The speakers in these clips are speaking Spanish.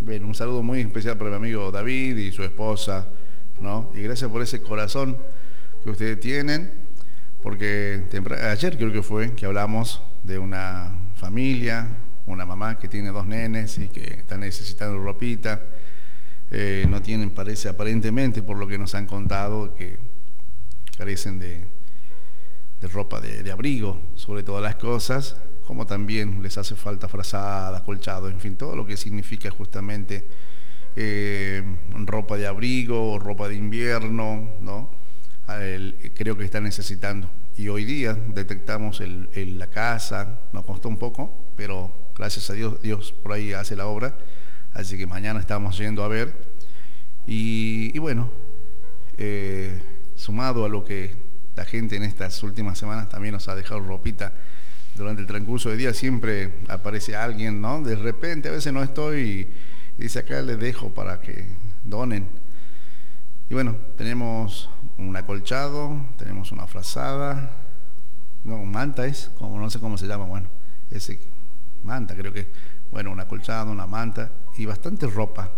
Bien, un saludo muy especial para mi amigo David y su esposa, ¿no? Y gracias por ese corazón que ustedes tienen, porque ayer creo que fue que hablamos de una familia, una mamá que tiene dos nenes y que están necesitando ropita. No tienen, parece aparentemente, por lo que nos han contado, que carecen de ropa de abrigo, sobre todas las cosas, como también les hace falta frazadas, colchados, en fin, todo lo que significa justamente ropa de abrigo, ropa de invierno, ¿no? Creo que están necesitando. Y hoy día detectamos la casa, nos costó un poco, pero gracias a Dios, Dios por ahí hace la obra, así que mañana estamos yendo a ver. Y bueno, sumado a lo que la gente en estas últimas semanas también nos ha dejado ropita durante el transcurso del día, siempre aparece alguien, ¿no? De repente, a veces no estoy y dice acá les dejo para que donen. Y bueno, tenemos un acolchado, tenemos una frazada, no, manta es, como no sé cómo se llama, bueno, ese manta creo que, bueno, un acolchado, una manta y bastante ropa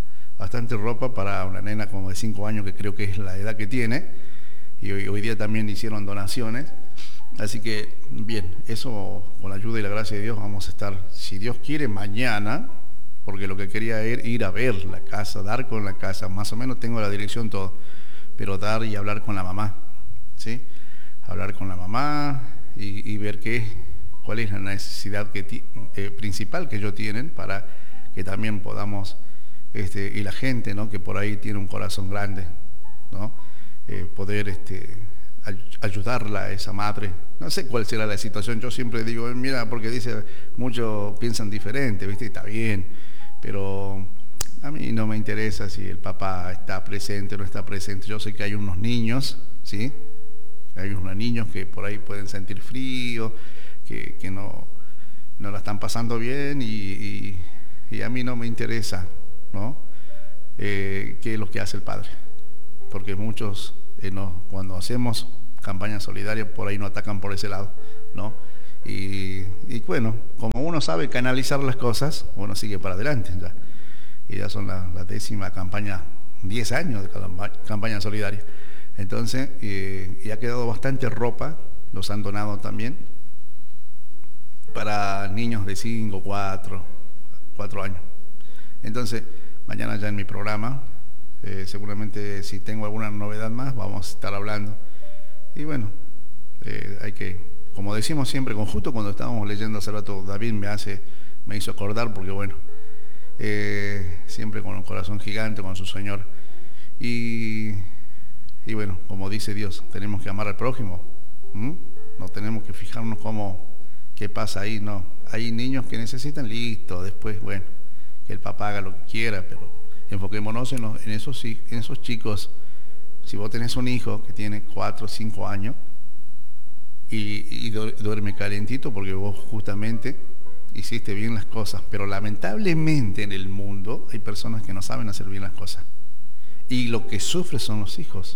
para una nena como de 5 años, que creo que es la edad que tiene, y hoy día también hicieron donaciones, así que bien, eso con la ayuda y la gracia de Dios vamos a estar, si Dios quiere, mañana, porque lo que quería era ir a ver la casa, dar con la casa, más o menos tengo la dirección todo, pero dar y hablar con la mamá, ¿sí? Hablar con la mamá y ver cuál es la necesidad principal que ellos tienen para que también podamos, y la gente, ¿no? Que por ahí tiene un corazón grande, ¿no? Poder ayudarla a esa madre. No sé cuál será la situación, yo siempre digo, mira, porque dice, muchos piensan diferente, ¿viste? Está bien, pero a mí no me interesa si el papá está presente o no está presente. Yo sé que hay unos niños, ¿sí? Hay unos niños que por ahí pueden sentir frío, que no la están pasando bien y a mí no me interesa, ¿no? Qué es lo que hace el padre. Porque muchos, cuando hacemos campañas solidarias, por ahí no atacan por ese lado, ¿no? Y bueno, como uno sabe canalizar las cosas, uno sigue para adelante ya. Y ya son la 10ª campaña, 10 años de campaña solidaria. Entonces, y ha quedado bastante ropa, los han donado también, para niños de 5, 4 años. Entonces, mañana ya en mi programa, seguramente si tengo alguna novedad más, vamos a estar hablando. Y bueno, hay que, como decimos siempre, justo cuando estábamos leyendo hace rato, David me hizo acordar, porque bueno, siempre con un corazón gigante, con su Señor. Y bueno, como dice Dios, tenemos que amar al prójimo. No tenemos que fijarnos qué pasa ahí, no. Hay niños que necesitan, listo, después, bueno, que el papá haga lo que quiera, pero enfoquémonos en esos chicos. Si vos tenés un hijo que tiene 4 o 5 años y duerme calentito porque vos justamente hiciste bien las cosas, pero lamentablemente en el mundo hay personas que no saben hacer bien las cosas y lo que sufren son los hijos.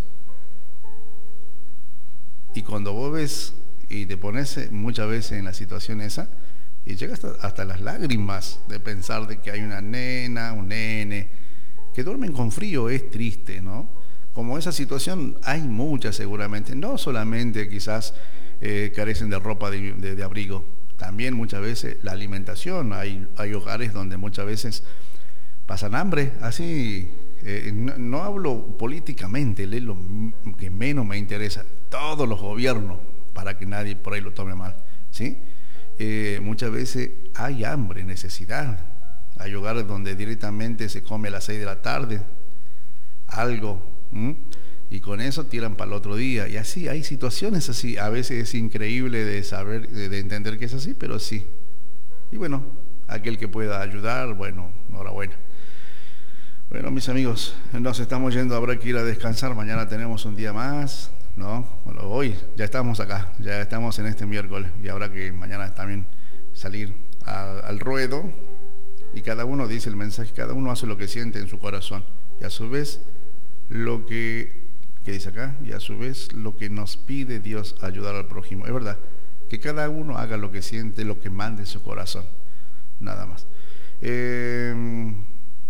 Y cuando vos ves y te pones muchas veces en la situación esa y llegas hasta las lágrimas de pensar de que hay una nena, un nene que duermen con frío, es triste, ¿no? Como esa situación hay muchas seguramente, no solamente quizás carecen de ropa de abrigo, también muchas veces la alimentación, hay hogares donde muchas veces pasan hambre, así, no hablo políticamente, es lo que menos me interesa, todos los gobiernos, para que nadie por ahí lo tome mal, ¿sí? Muchas veces hay hambre, necesidad, hay hogares donde directamente se come a las 6 de la tarde, algo, y con eso tiran para el otro día, y así, hay situaciones así, a veces es increíble de saber, de entender que es así, pero sí. Y bueno, aquel que pueda ayudar, bueno, enhorabuena. Bueno, mis amigos, nos estamos yendo, habrá que ir a descansar, mañana tenemos un día más, ¿no? Bueno, hoy ya estamos acá, ya estamos en este miércoles, y habrá que mañana también salir al ruedo, y cada uno dice el mensaje, cada uno hace lo que siente en su corazón, y a su vez lo que dice acá, y a su vez lo que nos pide Dios, ayudar al prójimo. Es verdad, que cada uno haga lo que siente, lo que mande su corazón, nada más.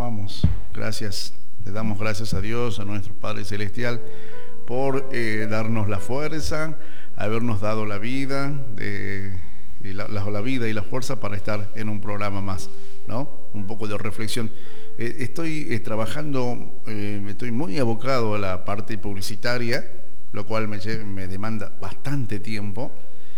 amamos. Gracias, le damos gracias a Dios, a nuestro Padre Celestial, por darnos la fuerza, habernos dado la vida, la vida y la fuerza para estar en un programa más, ¿no? Un poco de reflexión. Estoy trabajando, estoy muy abocado a la parte publicitaria, lo cual me demanda bastante tiempo.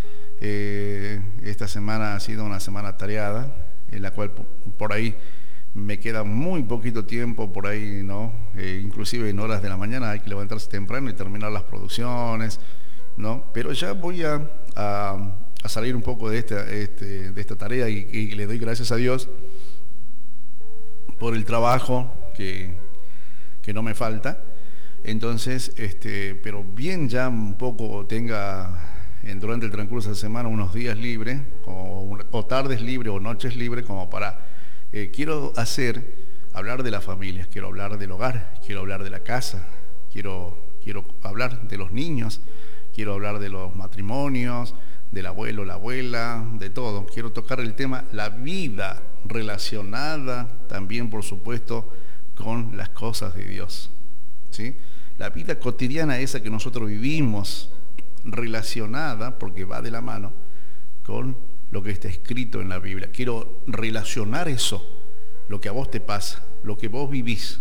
Esta semana ha sido una semana tareada, en la cual por ahí me queda muy poquito tiempo, por ahí, ¿no? Inclusive en horas de la mañana hay que levantarse temprano y terminar las producciones, ¿no? Pero ya voy a salir un poco de esta tarea y le doy gracias a Dios por el trabajo que no me falta. Entonces, pero bien ya un poco tenga durante el transcurso de la semana unos días libres, o tardes libres o noches libres, como para, quiero hablar de las familias, quiero hablar del hogar, quiero hablar de la casa, quiero hablar de los niños, quiero hablar de los matrimonios, del abuelo, la abuela, de todo. Quiero tocar el tema, la vida relacionada también, por supuesto, con las cosas de Dios, ¿sí? La vida cotidiana esa que nosotros vivimos, relacionada, porque va de la mano, con lo que está escrito en la Biblia. Quiero relacionar eso, lo que a vos te pasa, lo que vos vivís.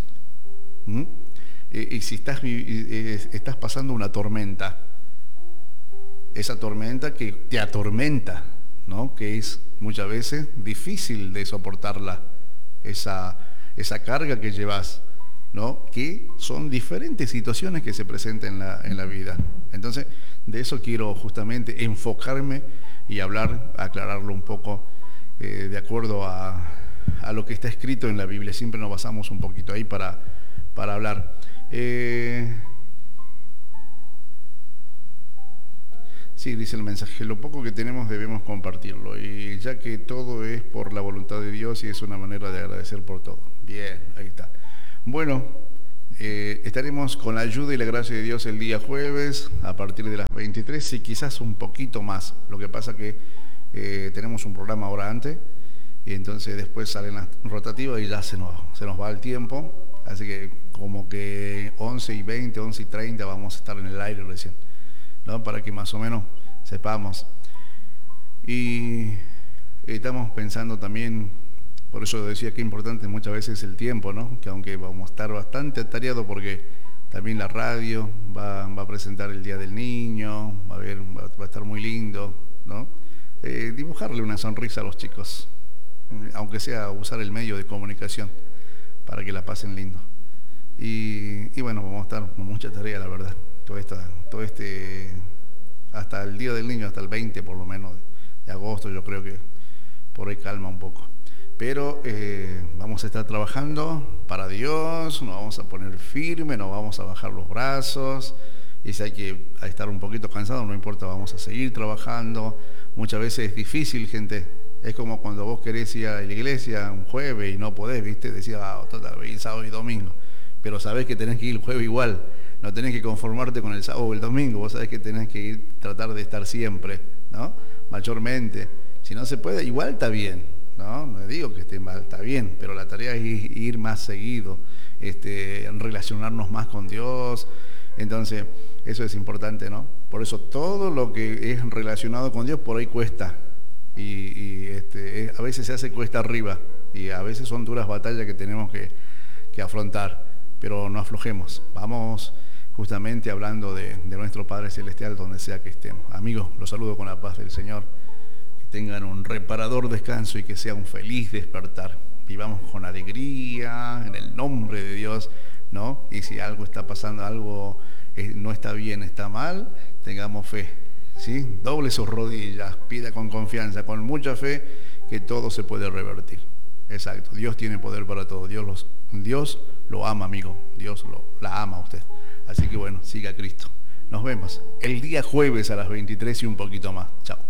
Y si estás pasando una tormenta, esa tormenta que te atormenta, ¿no? Que es muchas veces difícil de soportarla, esa carga que llevas, ¿no? Que son diferentes situaciones que se presentan en la vida. Entonces, de eso quiero justamente enfocarme y aclararlo un poco, de acuerdo a lo que está escrito en la Biblia. Siempre nos basamos un poquito ahí para hablar. Sí, dice el mensaje, lo poco que tenemos debemos compartirlo, y ya que todo es por la voluntad de Dios y es una manera de agradecer por todo. Bien, ahí está. Bueno, estaremos con la ayuda y la gracia de Dios el día jueves a partir de las 23, y quizás un poquito más. Lo que pasa que tenemos un programa ahora antes, y entonces después salen las rotativas y ya se nos va el tiempo. Así que como que 11:20, 11:30 vamos a estar en el aire recién, ¿no? Para que más o menos sepamos. Y estamos pensando también, por eso decía que importante muchas veces el tiempo, ¿no? Que aunque vamos a estar bastante atareados, porque también la radio va a presentar el Día del Niño, va a estar muy lindo, ¿no? Dibujarle una sonrisa a los chicos, aunque sea usar el medio de comunicación para que la pasen lindo. Y bueno, vamos a estar con mucha tarea, la verdad. Hasta el Día del Niño, hasta el 20 por lo menos de agosto, yo creo que por ahí calma un poco. Pero vamos a estar trabajando para Dios, nos vamos a poner firme, no vamos a bajar los brazos, y si hay que estar un poquito cansado, no importa, vamos a seguir trabajando. Muchas veces es difícil, gente. Es como cuando vos querés ir a la iglesia un jueves y no podés, ¿viste? Decís, total, voy sábado y domingo. Pero sabés que tenés que ir el jueves igual. No tenés que conformarte con el sábado o el domingo. Vos sabés que tenés que ir, tratar de estar siempre, ¿no? Mayormente. Si no se puede, igual está bien, ¿no? No digo que esté mal, está bien. Pero la tarea es ir más seguido, relacionarnos más con Dios. Entonces, eso es importante, ¿no? Por eso todo lo que es relacionado con Dios por ahí cuesta. A veces se hace cuesta arriba, y a veces son duras batallas que tenemos que afrontar, pero no aflojemos. Vamos justamente hablando de nuestro Padre Celestial donde sea que estemos. Amigos, los saludo con la paz del Señor. Que tengan un reparador descanso y que sea un feliz despertar. Vivamos con alegría en el nombre de Dios, ¿no? Y si algo está pasando, algo no está bien, está mal, tengamos fe, ¿sí? Doble sus rodillas, pida con confianza, con mucha fe, que todo se puede revertir. Exacto, Dios tiene poder para todo. Dios lo ama, amigo. Dios la ama a usted. Así que bueno, siga Cristo. Nos vemos el día jueves a las 23 y un poquito más. Chao.